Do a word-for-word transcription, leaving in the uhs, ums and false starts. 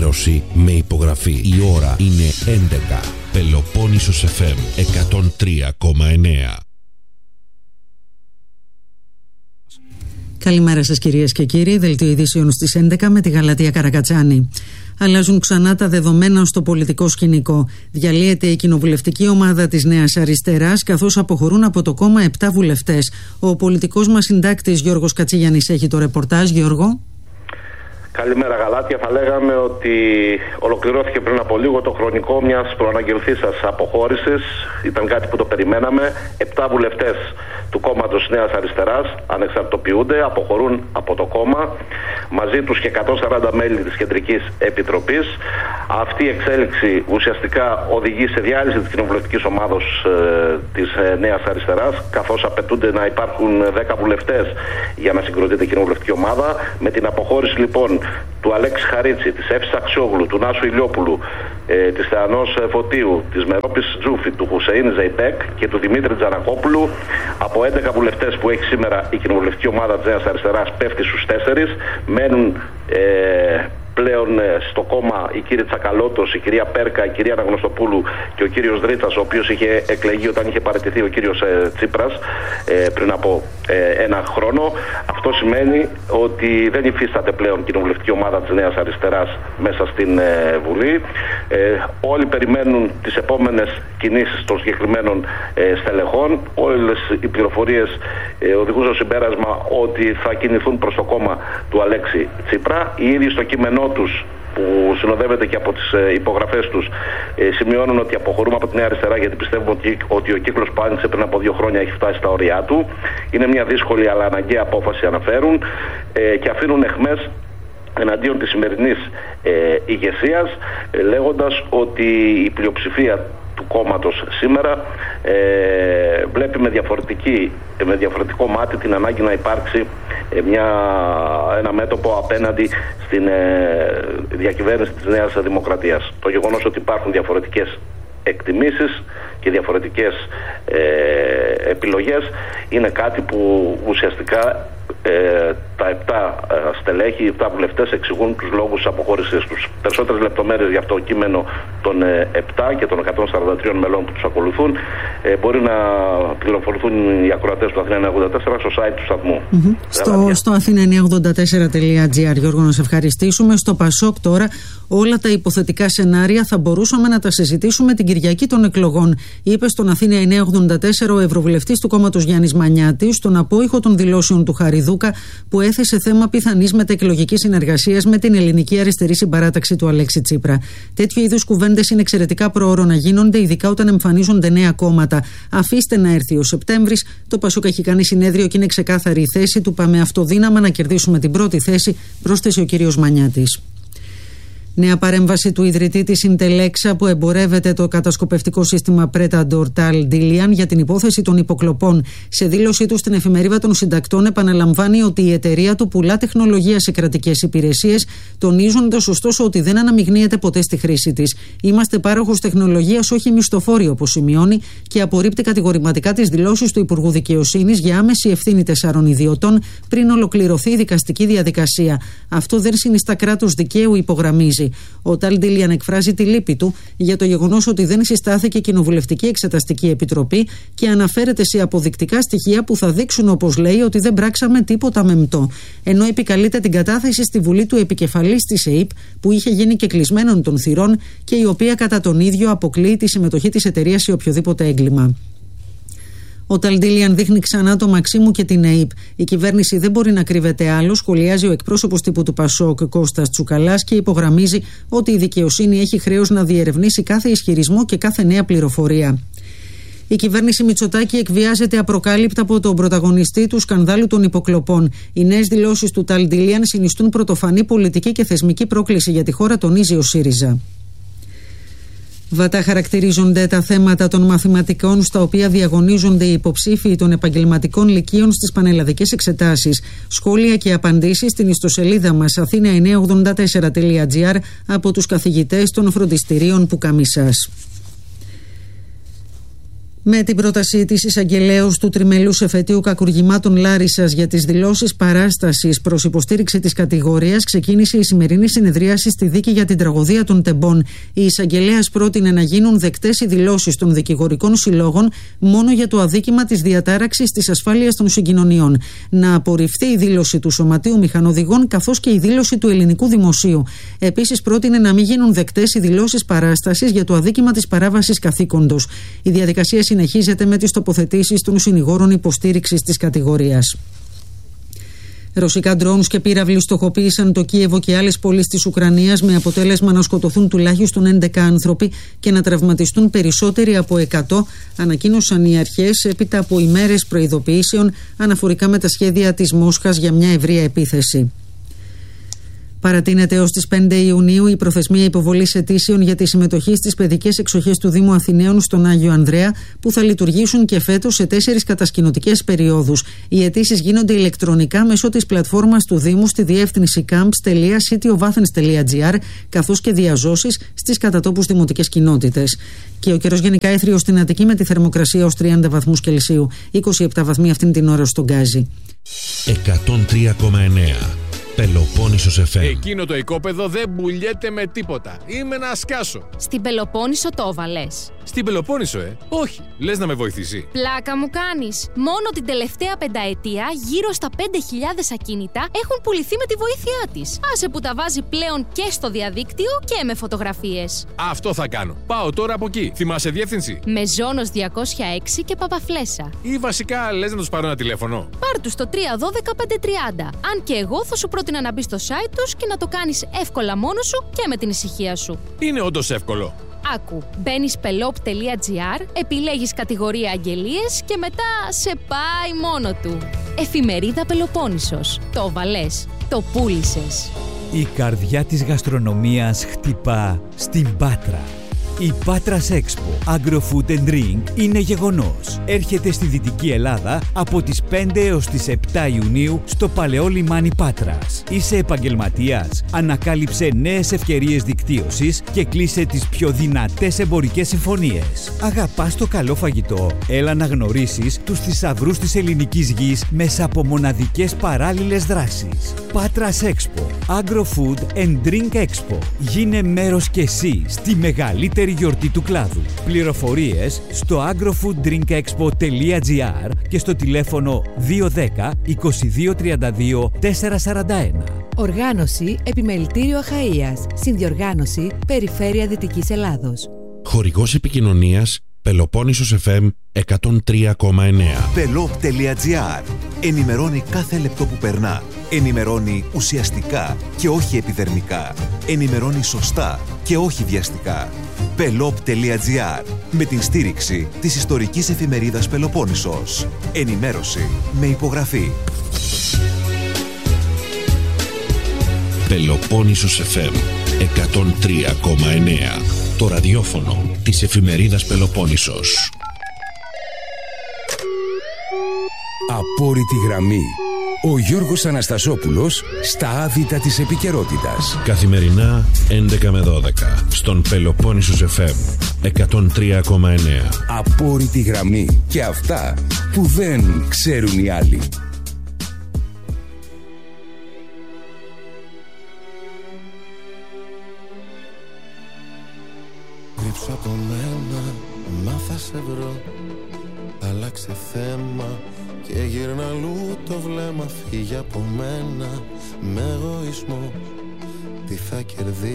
ενημέρωση με υπογραφή. Η ώρα είναι έντεκα. Πελοπόννησος εφ εμ εκατόν τρία κόμμα εννέα. Καλημέρα σας κυρίες και κύριοι. Δελτίο ειδήσεων στις έντεκα με τη Γαλατεία Καρακατσάνη. Αλλάζουν ξανά τα δεδομένα στο πολιτικό σκηνικό. Διαλύεται η κοινοβουλευτική ομάδα της Νέας Αριστεράς, καθώς αποχωρούν από το κόμμα επτά βουλευτές. Ο πολιτικός μας συντάκτης Γιώργος Κατσίγιαννης έχει το ρεπορτάζ. Γιώργο. Καλημέρα Γαλάτια. Θα λέγαμε ότι ολοκληρώθηκε πριν από λίγο το χρονικό μιας προαναγγελθήσας αποχώρησης. Ήταν κάτι που το περιμέναμε. Επτά βουλευτές του κόμματος Νέας Αριστεράς ανεξαρτητοποιούνται, αποχωρούν από το κόμμα. Μαζί τους και εκατόν σαράντα μέλη της Κεντρικής Επιτροπής. Αυτή η εξέλιξη ουσιαστικά οδηγεί σε διάλυση της κοινοβουλευτικής ομάδος ε, της ε, Νέας Αριστεράς, καθώς απαιτούνται να υπάρχουν δέκα βουλευτές για να συγκροτείται η κοινοβουλευτική ομάδα. Με την αποχώρηση λοιπόν του Αλέξη Χαρίτση, της Εύης Αξιόγλου, του Νάσου Ηλιόπουλου, ε, της Θεανός Φωτίου, της Μερόπης Τζούφη, του Χουσεΐν Ζεϊμπέκ και του Δημήτρη Τζανακόπουλου, από έντεκα βουλευτές που έχει σήμερα η κοινοβουλευτική ομάδα της Νέας Αριστεράς, πέφτει στους τέσσερις. Μένουν ε, πλέον στο κόμμα η κύριε Τσακαλώτος, η κυρία Πέρκα, η κυρία Αναγνωστοπούλου και ο κύριος Δρίτσας, ο οποίος είχε εκλεγεί όταν είχε παραιτηθεί ο κύριος ε, Τσίπρας ε, πριν από ε, ένα χρόνο. Αυτό σημαίνει ότι δεν υφίσταται πλέον κοινοβουλευτική ομάδα της Νέας Αριστεράς μέσα στην ε, Βουλή. Ε, όλοι περιμένουν τις επόμενες κινήσεις των συγκεκριμένων ε, στελεχών. Όλες οι πληροφορίες ε, οδηγούν στο συμπέρασμα ότι θα κινηθούν προς το κόμμα του Αλέξη Τσίπρα. Οι ίδιοι στο κείμενό τους, που συνοδεύεται και από τις υπογραφές τους, σημειώνουν ότι αποχωρούμε από τη Νέα Αριστερά γιατί πιστεύουμε ότι, ότι ο κύκλος που άνοιξε πριν από δύο χρόνια έχει φτάσει στα όρια του. Είναι μια δύσκολη αλλά αναγκαία απόφαση, αναφέρουν, και αφήνουν αιχμές εναντίον της σημερινής ε, ηγεσίας, ε, λέγοντας ότι η πλειοψηφία του κόμματος σήμερα ε, βλέπει με, διαφορετική, με διαφορετικό μάτι την ανάγκη να υπάρξει ε, μια, ένα μέτωπο απέναντι στην ε, διακυβέρνηση της Νέας Δημοκρατίας. Το γεγονός ότι υπάρχουν διαφορετικές εκτιμήσεις και διαφορετικές ε, επιλογές είναι κάτι που ουσιαστικά ε, τα επτά στελέχη, οι επτά βουλευτές εξηγούν τους λόγους της αποχώρησής τους. Περισσότερες λεπτομέρειες για αυτό το κείμενο των ε, επτά και των εκατόν σαράντα τρία μελών που τους ακολουθούν ε, μπορεί να πληροφορηθούν οι ακροατές του Αθήνα εννιακόσια ογδόντα τέσσερα στο site του σταθμού. Mm-hmm. Στο, στο αθήνα εννιακόσια ογδόντα τέσσερα τελεία τζι άρ, Γιώργο, να σε ευχαριστήσουμε. Στο Πασόκ τώρα όλα τα υποθετικά σενάρια θα μπορούσαμε να τα συζητήσουμε την Κυριακή των εκλογών, είπε στον Αθήνα εννιακόσια ογδόντα τέσσερα ο Ευρωβουλευτής του κόμματος Γιάννης Μανιάτης, στον απόϊχο των δηλώσεων του Χαριδούκα, που έθεσε θέμα πιθανής μεταεκλογικής συνεργασίας με την ελληνική αριστερή συμπαράταξη του Αλέξη Τσίπρα. Τέτοιου είδους κουβέντες είναι εξαιρετικά προώρο να γίνονται, ειδικά όταν εμφανίζονται νέα κόμματα. Αφήστε να έρθει ο Σεπτέμβρης. Το Πασόκ έχει κάνει συνέδριο και είναι ξεκάθαρη η θέση του. Πάμε αυτοδύναμα να κερδίσουμε την πρώτη θέση, πρόσθεσε ο κύριος Μανιάτης. Νέα παρέμβαση του ιδρυτή της Συντελέξα, που εμπορεύεται το κατασκοπευτικό σύστημα Predator Tal Dilian για την υπόθεση των υποκλοπών. Σε δήλωσή του στην εφημερίδα των συντακτών επαναλαμβάνει ότι η εταιρεία του πουλά τεχνολογία σε κρατικές υπηρεσίες, τονίζοντας ωστόσο ότι δεν αναμειγνύεται ποτέ στη χρήση της. Είμαστε πάροχος τεχνολογίας, όχι μισθοφόροι, όπως σημειώνει, και απορρίπτει κατηγορηματικά τις δηλώσεις του Υπουργού Δικαιοσύνης για άμεση ευθύνη τεσσάρων ιδιωτών πριν ολοκληρωθεί η δικαστική διαδικασία. Αυτό δεν συνιστά κράτος δικαίου, υπογραμμίζει. Ο Ταλ Ντίλιαν εκφράζει τη λύπη του για το γεγονός ότι δεν συστάθηκε κοινοβουλευτική εξεταστική επιτροπή και αναφέρεται σε αποδεικτικά στοιχεία που θα δείξουν, όπως λέει, ότι δεν πράξαμε τίποτα μεμπτό. Ενώ επικαλείται την κατάθεση στη Βουλή του επικεφαλής της ΕΥΠ, που είχε γίνει και κλεισμένων των θυρών και η οποία κατά τον ίδιο αποκλείει τη συμμετοχή της εταιρείας σε οποιοδήποτε έγκλημα. Ο Ταλ Ντίλιαν δείχνει ξανά το Μαξίμου και την ΕΥΠ. Η κυβέρνηση δεν μπορεί να κρύβεται άλλο, σχολιάζει ο εκπρόσωπος τύπου του Πασόκ Κώστας Τσουκαλάς και υπογραμμίζει ότι η δικαιοσύνη έχει χρέος να διερευνήσει κάθε ισχυρισμό και κάθε νέα πληροφορία. Η κυβέρνηση Μητσοτάκη εκβιάζεται απροκάλυπτα από τον πρωταγωνιστή του σκανδάλου των υποκλοπών. Οι νέες δηλώσεις του Ταλ Ντίλιαν συνιστούν πρωτοφανή πολιτική και θεσμική πρόκληση για τη χώρα, τονίζει ο ΣΥΡΙΖΑ. Βατά χαρακτηρίζονται τα θέματα των μαθηματικών στα οποία διαγωνίζονται οι υποψήφοι των επαγγελματικών λυκείων στις πανελλαδικές εξετάσεις. Σχόλια και απαντήσεις στην ιστοσελίδα μας αθήνα εννιακόσια ογδόντα τέσσερα τελεία τζι άρ από τους καθηγητές των φροντιστηρίων Πουκαμισάς. Με την πρότασή της εισαγγελέως του τριμελούς εφετείου κακουργημάτων Λάρισσας για τις δηλώσεις παράστασης προς υποστήριξη της κατηγορίας, ξεκίνησε η σημερινή συνεδρίαση στη δίκη για την τραγωδία των Τεμπών. Η εισαγγελέας πρότεινε να γίνουν δεκτές οι δηλώσεις των δικηγορικών συλλόγων μόνο για το αδίκημα της διατάραξης της ασφάλειας των συγκοινωνιών. Να απορριφθεί η δήλωση του Σωματείου Μηχανοδηγών καθώς και η δήλωση του Ελληνικού Δημοσίου. Επίσης, πρότεινε να μην γίνουν δεκτές οι δηλώσεις παράστασης για το αδίκημα της παράβασης καθήκοντος. Η διαδικασία συνεχίζεται με τις τοποθετήσεις των συνηγόρων υποστήριξης της κατηγορίας. Ρωσικά ντρόουνς και πύραυλοι στοχοποίησαν το Κίεβο και άλλες πόλεις της Ουκρανίας, με αποτέλεσμα να σκοτωθούν τουλάχιστον έντεκα άνθρωποι και να τραυματιστούν περισσότεροι από εκατό, ανακοίνωσαν οι αρχές έπειτα από ημέρες προειδοποιήσεων αναφορικά με τα σχέδια της Μόσχας για μια ευρεία επίθεση. Παρατείνεται έως τις πέντε Ιουνίου η προθεσμία υποβολής αιτήσεων για τη συμμετοχή στις παιδικές εξοχές του Δήμου Αθηναίων στον Άγιο Ανδρέα, που θα λειτουργήσουν και φέτος σε τέσσερις κατασκηνωτικές περιόδους. Οι αιτήσεις γίνονται ηλεκτρονικά μέσω της πλατφόρμας του Δήμου στη διεύθυνση camps τελεία cityovathens τελεία gr, καθώς και διαζώσεις στις κατατόπους δημοτικές κοινότητες. Και ο καιρός γενικά έθριος στην Αττική, με τη θερμοκρασία ως τριάντα βαθμούς Κελσίου, είκοσι επτά βαθμοί αυτήν την ώρα στον Γκάζι. εκατόν τρία κόμμα εννέα Πελοπόννησος εφ εμ. Εκείνο το οικόπεδο δεν πουλιέται με τίποτα. Είμαι να σκάσω. Στην Πελοπόννησο το έβαλες? Στην Πελοπόννησο, ε. Όχι. Λες να με βοηθήσει? Πλάκα μου κάνεις. Μόνο την τελευταία πενταετία γύρω στα πέντε χιλιάδες ακίνητα έχουν πουληθεί με τη βοήθειά της. Άσε που τα βάζει πλέον και στο διαδίκτυο και με φωτογραφίες. Αυτό θα κάνω. Πάω τώρα από εκεί. Θυμάσαι διεύθυνση? Μεζόνος διακόσια έξι και Παπαφλέσσα. Ή βασικά λες να τους πάρω ένα τηλέφωνο? Πάρ' τους στο τρία δώδεκα πέντε τριάντα. Αν και εγώ θα σου πρότεινα να μπει στο site τους και να το κάνεις εύκολα μόνος σου και με την ησυχία σου. Είναι όντως εύκολο. Άκου, μπαίνεις πελόπ τελεία gr, επιλέγεις κατηγορία αγγελίες και μετά σε πάει μόνο του. Εφημερίδα Πελοπόννησος. Το βαλές, το πούλησες. Η καρδιά της γαστρονομίας χτυπά στην Πάτρα. Η Patras Expo Agro-Food and Drink είναι γεγονός. Έρχεται στη Δυτική Ελλάδα από τις πέντε έως τις επτά Ιουνίου στο Παλαιό Λιμάνι Πάτρας. Είσαι επαγγελματίας? Ανακάλυψε νέες ευκαιρίες δικτύωσης και κλείσε τις πιο δυνατές εμπορικές συμφωνίες. Αγαπάς το καλό φαγητό? Έλα να γνωρίσεις τους θησαυρούς της ελληνικής γης μέσα από μοναδικές παράλληλες δράσεις. Patras Expo Agro-Food and Drink Expo. Γίνε μέρος κι εσύ στη μεγαλύτερη γιορτή του κλάδου. Πληροφορίες στο agrofooddrinkexpo τελεία gr και στο τηλέφωνο δύο ένα μηδέν είκοσι δύο τριάντα δύο τετρακόσια σαράντα ένα. Οργάνωση Επιμελητήριο Αχαΐας. Συνδιοργάνωση Περιφέρεια Δυτικής Ελλάδος. Χορηγός επικοινωνίας Πελοπόννησος εφ εμ εκατόν τρία κόμμα εννέα. πελόπ τελεία gr. Ενημερώνει κάθε λεπτό που περνά. Ενημερώνει ουσιαστικά και όχι επιδερμικά. Ενημερώνει σωστά και όχι βιαστικά. πελόπ τελεία gr. Με την στήριξη της ιστορικής εφημερίδας Πελοπόννησος. Ενημέρωση με υπογραφή. Πελοπόννησος εφ εμ εκατόν τρία κόμμα εννέα. Το ραδιόφωνο της εφημερίδας Πελοπόννησος. Απόρριτη γραμμή. Ο Γιώργος Αναστασόπουλος στα άδυτα της επικαιρότητας. Καθημερινά έντεκα με δώδεκα στον Πελοπόννησος εφ εμ εκατόν τρία κόμμα εννέα. Απόρριτη γραμμή. Και αυτά που δεν ξέρουν οι άλλοι. Κρύψου από μένα, μα θα σε βρω. Άλλαξε θέμα και γύρνα αλλού το βλέμμα. Φύγε από μένα με εγωισμό. Τι θα κερδίσεις?